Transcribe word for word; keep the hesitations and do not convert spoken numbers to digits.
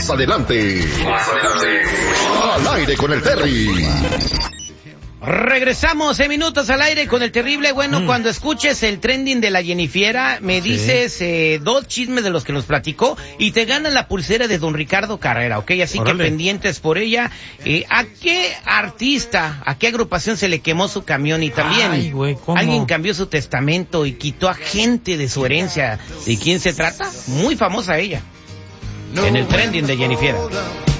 Más adelante. Más adelante. Al aire con el Terry. Regresamos en minutos al aire con el terrible. Bueno, mm. cuando escuches el trending de la Jennifiera, me sí. dices eh, dos chismes de los que nos platicó y te ganas la pulsera de don Ricardo Carrera, ¿ok? Así Órale. que pendientes por ella. Eh, ¿A qué artista, a qué agrupación se le quemó su camión? Y también Ay, güey, ¿cómo? alguien cambió su testamento y quitó a gente de su herencia. ¿De quién se trata? Muy famosa ella. En el trending de Jennifiera.